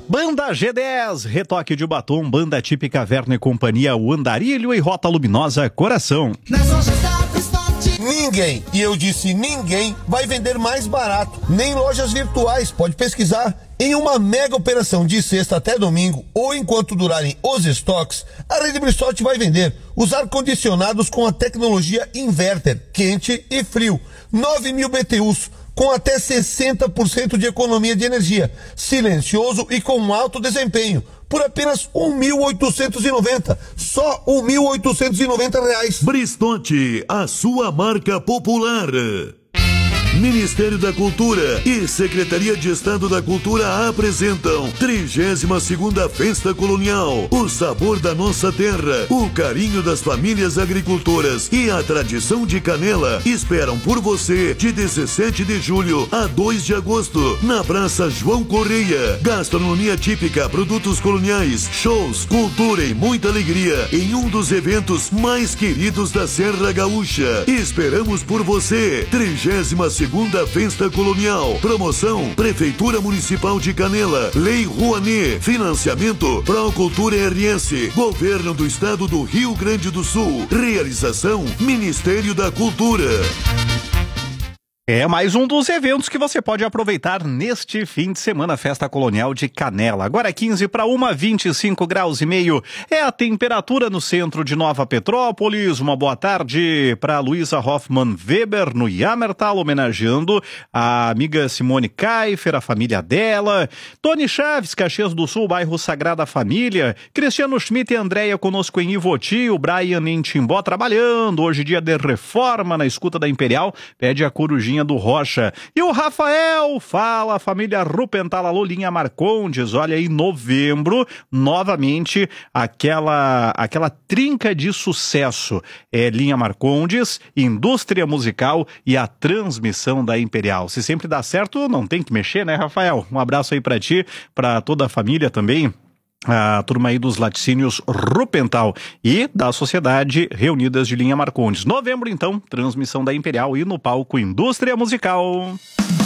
Banda G10, retoque de batom, banda típica Verno e Companhia, o Andarilho e Rota Luminosa Coração. Ninguém, e eu disse ninguém, vai vender mais barato, nem lojas virtuais, pode pesquisar. Em uma mega operação de sexta até domingo, ou enquanto durarem os estoques, a Rede Brissotti vai vender os ar-condicionados com a tecnologia inverter, quente e frio, 9.000 BTUs, com até 60% de economia de energia, silencioso e com alto desempenho, por apenas R$1.890, só R$1.890. Brissotti, a sua marca popular. Ministério da Cultura e Secretaria de Estado da Cultura apresentam 32ª Festa Colonial, o sabor da nossa terra, o carinho das famílias agricultoras e a tradição de Canela esperam por você de 17 de julho a 2 de agosto, na Praça João Correia. Gastronomia típica, produtos coloniais, shows, cultura e muita alegria em um dos eventos mais queridos da Serra Gaúcha. Esperamos por você. 32ª Festa Colonial. Promoção Prefeitura Municipal de Canela, Lei Rouanet, financiamento Procultura RS, Governo do Estado do Rio Grande do Sul. Realização Ministério da Cultura. É mais um dos eventos que você pode aproveitar neste fim de semana, Festa Colonial de Canela. Agora 15 para 1, 25 graus e meio é a temperatura no centro de Nova Petrópolis. Uma boa tarde para Luísa Hoffmann Weber no Yamertal, homenageando a amiga Simone Kaifer, a família dela. Tony Chaves, Caxias do Sul, bairro Sagrada Família. Cristiano Schmidt e Andréia conosco em Ivoti. O Brian em Timbó trabalhando. Hoje dia de reforma na escuta da Imperial. Pede a corujinha do Rocha. E o Rafael, fala, família Rupental, alô, Linha Marcondes, olha aí, novembro, novamente, aquela trinca de sucesso, Linha Marcondes, indústria musical e a transmissão da Imperial. Se sempre dá certo, não tem que mexer, né, Rafael? Um abraço aí pra ti, pra toda a família também. A turma aí dos laticínios Rupental e da Sociedade Reunidas de Linha Marcondes. Novembro, então, transmissão da Imperial e no palco Indústria Musical.